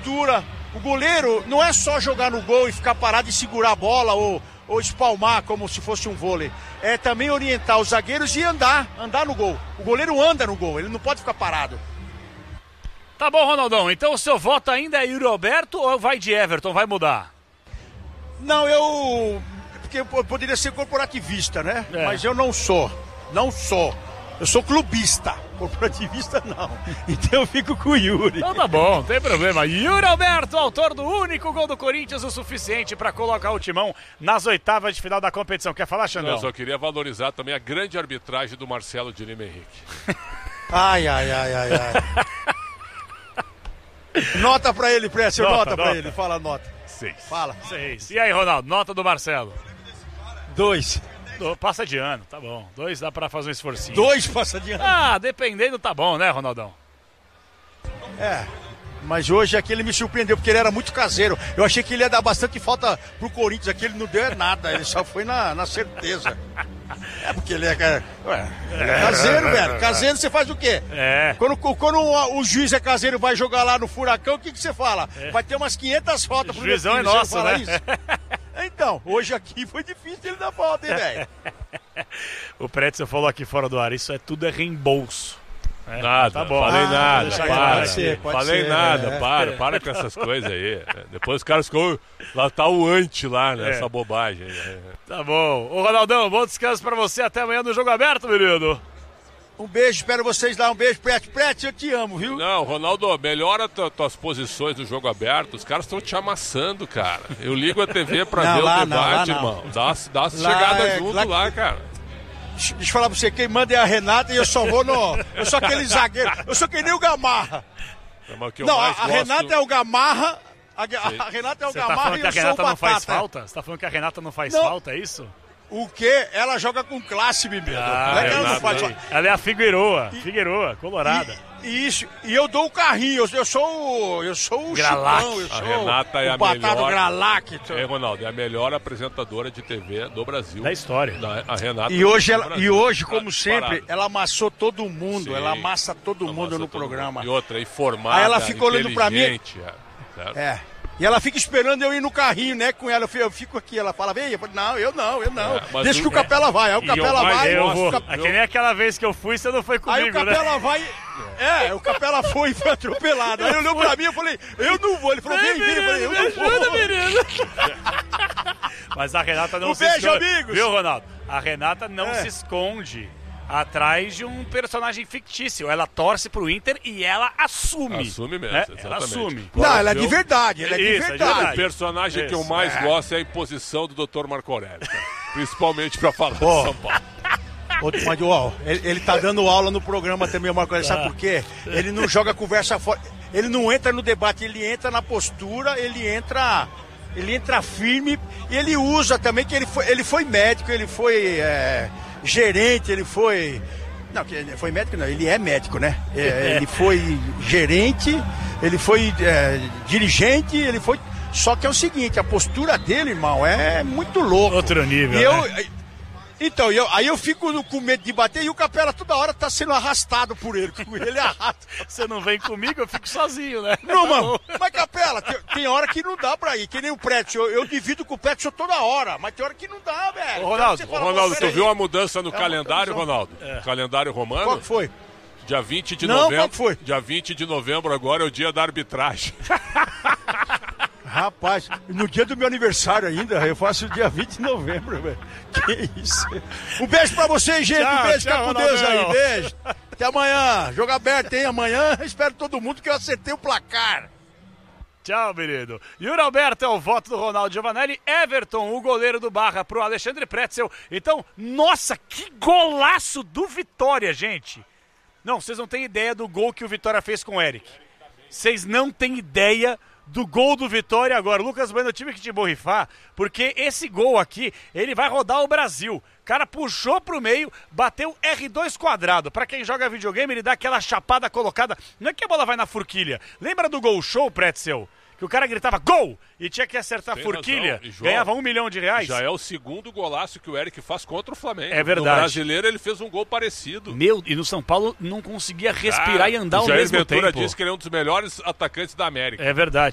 postura. O goleiro não é só jogar no gol e ficar parado e segurar a bola ou espalmar como se fosse um vôlei. É também orientar os zagueiros e andar no gol. O goleiro anda no gol, ele não pode ficar parado. Tá bom, Ronaldão. Então o seu voto ainda é Yuri Alberto ou vai de Everton? Vai mudar? Não, porque eu poderia ser corporativista, né? É. Mas eu não sou. Não sou. Eu sou clubista. Corporativista não. Então eu fico com o Yuri. Então tá bom, não tem problema. Yuri Alberto, autor do único gol do Corinthians, o suficiente para colocar o Timão nas oitavas de final da competição. Quer falar, Xandão? Eu só queria valorizar também a grande arbitragem do Marcelo de Lima Henrique. Ai. Nota pra ele, Précio. Nota pra ele. Fala nota. 6. Fala. 6. E aí, Ronaldo, nota do Marcelo? 2. Passa de ano, tá bom. 2 dá pra fazer um esforcinho. 2 passa de ano. Ah, dependendo tá bom, né, Ronaldão? É, mas hoje aqui ele me surpreendeu, porque ele era muito caseiro. Eu achei que ele ia dar bastante falta pro Corinthians, aqui ele não deu nada, ele só foi na certeza. É, porque ele é caseiro, velho. Caseiro você faz o quê? É. Quando o juiz é caseiro e vai jogar lá no Furacão, o que você fala? É. Vai ter umas 500 faltas pro juizão é nosso, né? Isso. Então, hoje aqui foi difícil ele dar falta, hein, velho? O Pretzel falou aqui fora do ar, isso tudo é reembolso. Nada, tá bom. Falei nada, pode ser, para com essas coisas aí. Depois os caras ficam, lá tá o anti lá, né, essa bobagem. Tá bom. Ô Ronaldão, bom descanso pra você, até amanhã no Jogo Aberto, menino. Um beijo, espero vocês lá, um beijo, Pretzel, eu te amo, viu? Não, Ronaldo, melhora tuas posições no Jogo Aberto, os caras estão te amassando, cara. Eu ligo a TV pra ver o debate, irmão. Dá uma chegada junto lá, cara. Deixa eu falar pra você, quem manda é a Renata e eu só vou no... Eu sou aquele zagueiro, eu sou que nem o Gamarra. Não, a Renata é o Gamarra, a Renata é o Gamarra e eu sou o Batata. Não faz falta? Você tá falando que a Renata não faz falta, é isso? O quê? Ela joga com classe, menino. Não é que ela não faz falta. Ela é a Figueroa, colorada. Isso, e eu dou o carrinho, eu sou o Gralac. Chupão, eu sou a Renata é o Batata Gralac. Ronaldo, é a melhor apresentadora de TV do Brasil. Da história. A Renata. E hoje, como sempre, ela amassou todo mundo. Sim, ela amassa todo mundo no programa. E outra, informada, aí ela fica olhando pra mim. E ela fica esperando eu ir no carrinho, né, com ela. Eu fico aqui, ela fala, vem, eu falo, não, eu não. Deixa que o Capela vai. Aí o Capela vai. Eu vou. É que nem aquela vez que eu fui, você não foi comigo, né? Aí o Capela vai. O Capela foi e foi atropelado. Aí ele olhou pra mim e falei, eu não vou. Ele falou, vem. Eu falei, eu não vou. Menino. Mas a Renata não se esconde. Amigos. Viu, Ronaldo? A Renata não se esconde atrás de um personagem fictício. Ela torce pro Inter e ela assume. Assume mesmo, exatamente. Ela assume. Não, ela é de verdade, O personagem que eu mais gosto é a imposição do Dr. Marco Aurélio, cara. Principalmente pra falar de São Paulo. Mas, ele tá dando aula no programa também, uma coisa, sabe por quê? Ele não joga conversa fora, ele não entra no debate, ele entra na postura, ele entra firme e ele usa também que ele foi médico, ele foi gerente, ele foi... Não, que foi médico não, ele é médico, né? Ele foi gerente, ele foi dirigente, ele foi... Só que é o seguinte, a postura dele, irmão, é muito louco. Outro nível, né? Então, aí eu fico com medo de bater e o Capela toda hora tá sendo arrastado por ele. Ele arrasta. Você não vem comigo, eu fico sozinho, né? Não, mano. Mas, Capela, tem hora que não dá pra ir. Que nem o Pretzel. Eu divido com o Pretzel toda hora. Mas tem hora que não dá, velho. Ô, Ronaldo, tu viu a mudança no calendário, Ronaldo? Calendário romano? Qual que foi? Dia 20 de novembro. Qual que foi? Dia 20 de novembro agora é o dia da arbitragem. Rapaz, no dia do meu aniversário ainda, eu faço o dia 20 de novembro, velho. Que isso? Um beijo pra vocês, gente. Um beijo, fica com Deus aí. Beijo. Até amanhã. Jogo aberto, hein? Amanhã. Espero todo mundo que eu acertei o placar. Tchau, menino. Yuri Alberto é o voto do Ronaldo Giovanelli. Everton, o goleiro do Barra, pro Alexandre Pretzel. Então, nossa, que golaço do Vitória, gente. Não, vocês não têm ideia do gol que o Vitória fez com o Eric. Vocês não têm ideia do gol do Vitória agora. Lucas Bueno, eu tive que te borrifar, porque esse gol aqui, ele vai rodar o Brasil. O cara puxou pro meio, bateu R2 quadrado. Pra quem joga videogame, ele dá aquela chapada colocada. Não é que a bola vai na forquilha. Lembra do Gol Show, Pretzel? Que o cara gritava gol e tinha que acertar a forquilha, ganhava R$1 milhão. Já é o segundo golaço que o Eric faz contra o Flamengo. É verdade. No Brasileiro ele fez um gol parecido. E no São Paulo não conseguia respirar e andar ao mesmo tempo. Jair Ventura disse que ele é um dos melhores atacantes da América. É verdade.